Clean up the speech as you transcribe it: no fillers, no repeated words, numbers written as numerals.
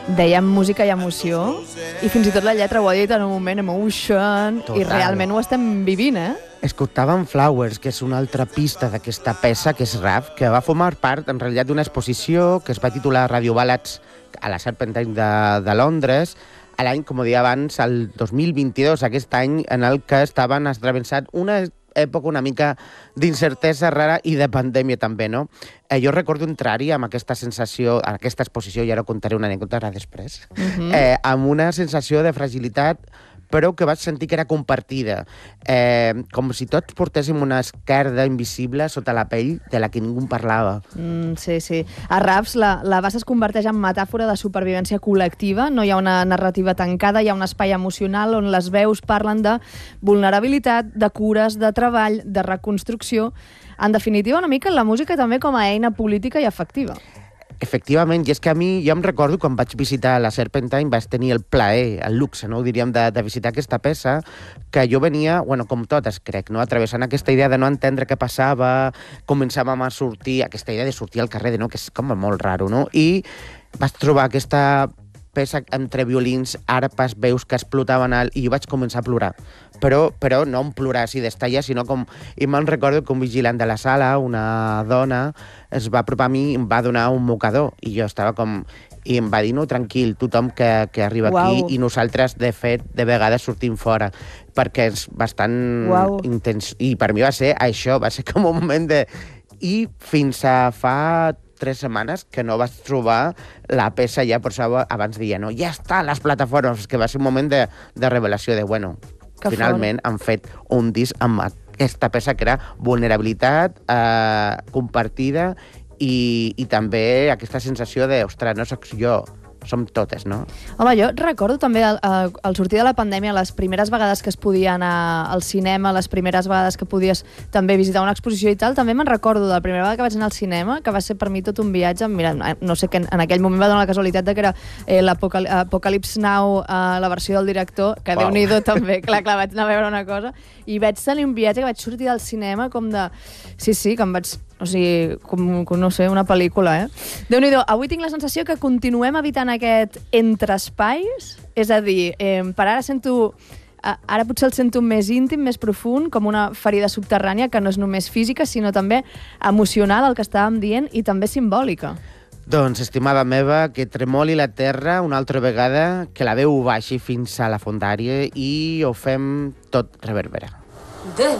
dèiem música i emoció, i fins i tot la lletra ho ha dit en un moment, emotion, i realment ho estem vivint, Escoltàvem Flowers, que és una altra pista d'aquesta peça, que és rap, que va formar part, en realitat, d'una exposició que es va titular Radio Ballads a la Serpentine de Londres, a l'any, com deia abans, el 2022, aquest any en el que estaven travessant una època una mica d'incertesa rara i de pandèmia també, no? Jo recordo entrar-hi amb aquesta sensació, en aquesta exposició, i ara contaré una anècdota ara després, amb una sensació de fragilitat, però que vaig sentir que era compartida, com si tots portéssim una esquerda invisible sota la pell de la que ningú en parlava. Sí. A Raps la bassa es converteix en metàfora de supervivència col·lectiva, no hi ha una narrativa tancada, hi ha un espai emocional on les veus parlen de vulnerabilitat, de cures, de treball, de reconstrucció. En definitiva, una mica la música també com a eina política i afectiva. Efectivament, i és que a mi, jo em recordo quan vaig visitar la Serpentine, vaig tenir el plaer, el luxe, no ho diríem, de visitar aquesta peça, que jo venia, com totes, crec, no? Travessant aquesta idea de no entendre què passava, començàvem a sortir, aquesta idea de sortir al carrer, que és com molt raro, no? I vaig trobar aquesta peça entre violins, arpes, veus que explotaven i jo vaig començar a plorar. Però no en plorar així d'estalla, sinó com... I me'n recordo que un vigilant de la sala, una dona, es va apropar a mi i em va donar un mocador. I jo estava com... I em va dir, no, tranquil, tothom que arriba aquí, i nosaltres, de fet, de vegades sortim fora, perquè és bastant intens. I per mi va ser això, va ser com un moment de... I fins a fa 3 setmanes que no vaig trobar la peça ja, per això abans deia, no, ja està a les plataformes, que va ser un moment de revelació de, que finalment han fet un disc amb aquesta peça que era vulnerabilitat compartida i també aquesta sensació de, ostres, no soc jo, som totes, no? Home, jo recordo també al sortir de la pandèmia, les primeres vegades que es podia anar al cinema, les primeres vegades que podies també visitar una exposició i tal, també me'n recordo de la primera vegada que vaig anar al cinema, que va ser per mi tot un viatge. Mira, no sé, que en aquell moment va donar la casualitat de que era l'Apocalypse Now, la versió del director, que Déu-n'hi-do també, clar, vaig anar a veure una cosa, i vaig tenir un viatge que vaig sortir del cinema com de... Sí, que em vaig... O sigui, com, no sé, una pel·lícula, Déu-n'hi-do, avui tinc la sensació que continuem evitant aquest entreespais, és a dir, per ara sento... Ara potser el sento més íntim, més profund, com una ferida subterrània que no és només física, sinó també emocional, el que estàvem dient, i també simbòlica. Doncs, estimada meva, que tremoli la terra una altra vegada, que la veu baixi fins a la fondària i ho fem tot reverberar.